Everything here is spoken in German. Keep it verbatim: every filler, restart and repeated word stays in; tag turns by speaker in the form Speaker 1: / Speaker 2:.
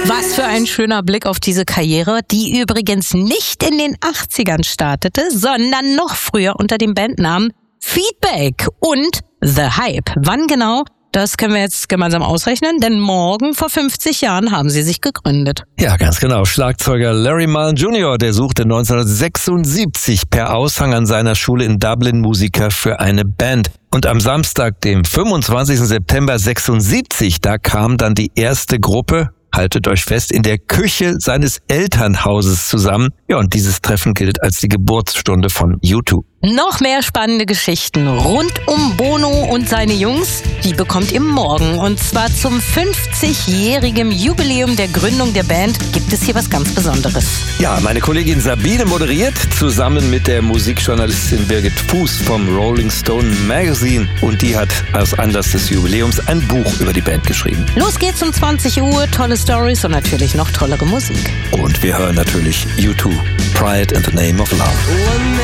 Speaker 1: Was für ein schöner Blick auf diese Karriere, die übrigens nicht in den achtzigern startete, sondern noch früher unter dem Bandnamen Feedback und The Hype. Wann genau? Das können wir jetzt gemeinsam ausrechnen, denn morgen vor fünfzig Jahren haben sie sich gegründet.
Speaker 2: Ja, ganz genau. Schlagzeuger Larry Mullen Junior, der suchte neunzehnhundertsechsundsiebzig per Aushang an seiner Schule in Dublin Musiker für eine Band. Und am Samstag, dem fünfundzwanzigsten September sechsundsiebzig, da kam dann die erste Gruppe, haltet euch fest, in der Küche seines Elternhauses zusammen. Ja, und dieses Treffen gilt als die Geburtsstunde von U zwei.
Speaker 1: Noch mehr spannende Geschichten rund um Bono und seine Jungs, die bekommt ihr morgen. Und zwar zum fünfzigjährigen Jubiläum der Gründung der Band gibt es hier was ganz Besonderes.
Speaker 2: Ja, meine Kollegin Sabine moderiert zusammen mit der Musikjournalistin Birgit Fuß vom Rolling Stone Magazine. Und die hat aus Anlass des Jubiläums ein Buch über die Band geschrieben.
Speaker 1: Los geht's um zwanzig Uhr, tolle Stories und natürlich noch tollere Musik.
Speaker 2: Und wir hören natürlich U zwei, Pride in the Name of Love.